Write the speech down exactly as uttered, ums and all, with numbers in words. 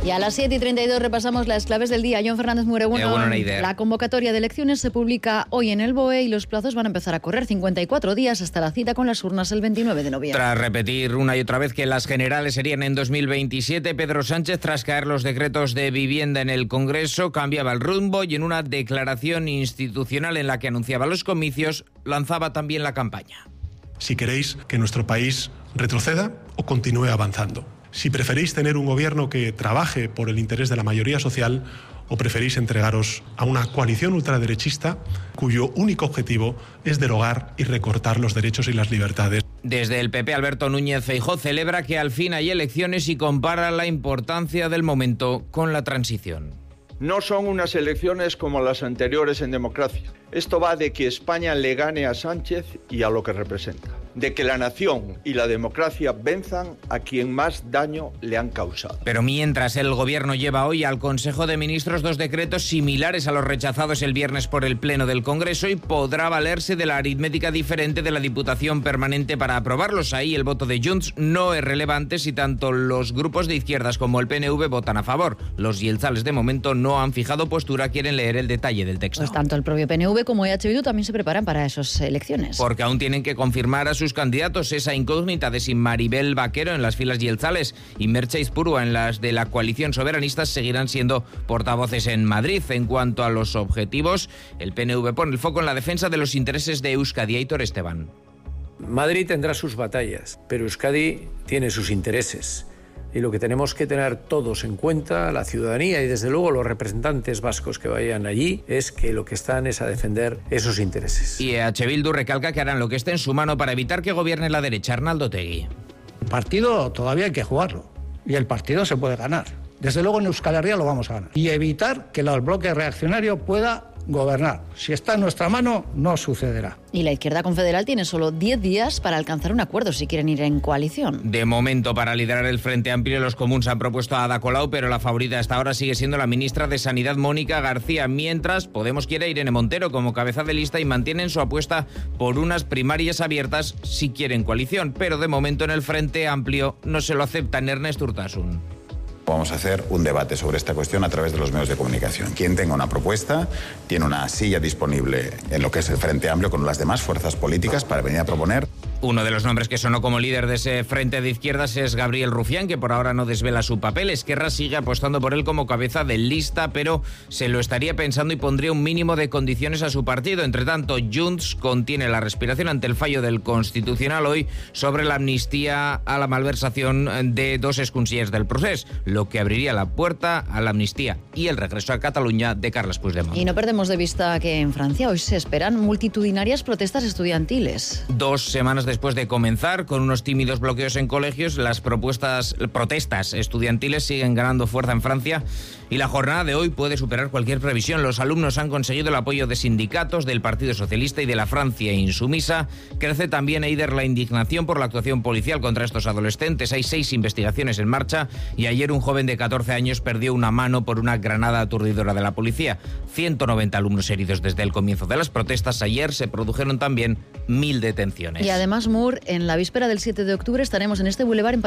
Y a las siete y treinta y dos repasamos las claves del día. John Fernández Mureguno. La convocatoria de elecciones se publica hoy en el B O E y los plazos van a empezar a correr. cincuenta y cuatro días hasta la cita con las urnas el veintinueve de noviembre. Tras repetir una y otra vez que las generales serían en dos mil veintisiete, Pedro Sánchez, tras caer los decretos de vivienda en el Congreso, cambiaba el rumbo y en una declaración institucional en la que anunciaba los comicios, lanzaba también la campaña. Si queréis que nuestro país retroceda o continúe avanzando. Si preferís tener un gobierno que trabaje por el interés de la mayoría social o preferís entregaros a una coalición ultraderechista cuyo único objetivo es derogar y recortar los derechos y las libertades. Desde el P P, Alberto Núñez Feijóo celebra que al fin hay elecciones y compara la importancia del momento con la transición. No son unas elecciones como las anteriores en democracia. Esto va de que España le gane a Sánchez y a lo que representa. De que la nación y la democracia venzan a quien más daño le han causado. Pero mientras, el Gobierno lleva hoy al Consejo de Ministros dos decretos similares a los rechazados el viernes por el Pleno del Congreso y podrá valerse de la aritmética diferente de la Diputación Permanente para aprobarlos. Ahí el voto de Junts no es relevante si tanto los grupos de izquierdas como el P N V votan a favor. Los yelzales de momento no han fijado postura, quieren leer el detalle del texto. Pues tanto el propio P N V como E H Bildu también se preparan para esas elecciones. Porque aún tienen que confirmar a sus candidatos. Esa incógnita de si Maribel Vaquero en las filas yelzales y Merche Izpurua en las de la coalición soberanista seguirán siendo portavoces en Madrid. En cuanto a los objetivos, el P N V pone el foco en la defensa de los intereses de Euskadi. Aitor Esteban. Madrid tendrá sus batallas, pero Euskadi tiene sus intereses. Y lo que tenemos que tener todos en cuenta, la ciudadanía y desde luego los representantes vascos que vayan allí, es que lo que están es a defender esos intereses. Y E H Bildu recalca que harán lo que esté en su mano para evitar que gobierne la derecha. Arnaldo Otegi. El partido todavía hay que jugarlo y el partido se puede ganar. Desde luego en Euskal Herria lo vamos a ganar. Y evitar que el bloque reaccionario pueda gobernar. Si está en nuestra mano, no sucederá. Y la izquierda confederal tiene solo diez días para alcanzar un acuerdo si quieren ir en coalición. De momento, para liderar el Frente Amplio, los comuns han propuesto a Ada Colau, pero la favorita hasta ahora sigue siendo la ministra de Sanidad, Mónica García, mientras Podemos quiere a Irene Montero como cabeza de lista y mantienen su apuesta por unas primarias abiertas si quieren coalición, pero de momento en el Frente Amplio no se lo aceptan. Ernest Urtasun. Vamos a hacer un debate sobre esta cuestión a través de los medios de comunicación. Quien tenga una propuesta tiene una silla disponible en lo que es el Frente Amplio con las demás fuerzas políticas para venir a proponer. Uno de los nombres que sonó como líder de ese frente de izquierdas es Gabriel Rufián, que por ahora no desvela su papel. Esquerra sigue apostando por él como cabeza de lista, pero se lo estaría pensando y pondría un mínimo de condiciones a su partido. Entre tanto, Junts contiene la respiración ante el fallo del Constitucional hoy sobre la amnistía a la malversación de dos exconsellers del procés, lo que abriría la puerta a la amnistía y el regreso a Cataluña de Carles Puigdemont. Y no perdemos de vista que en Francia hoy se esperan multitudinarias protestas estudiantiles. Dos semanas después de comenzar con unos tímidos bloqueos en colegios, las propuestas, protestas estudiantiles siguen ganando fuerza en Francia y la jornada de hoy puede superar cualquier previsión. Los alumnos han conseguido el apoyo de sindicatos, del Partido Socialista y de la Francia insumisa. Crece también, Eider, la indignación por la actuación policial contra estos adolescentes. Hay seis investigaciones en marcha y ayer un joven de catorce años perdió una mano por una granada aturdidora de la policía. ciento noventa alumnos heridos desde el comienzo de las protestas. Ayer se produjeron también mil detenciones. Y además, Moore, en la víspera del siete de octubre estaremos en este bulevar en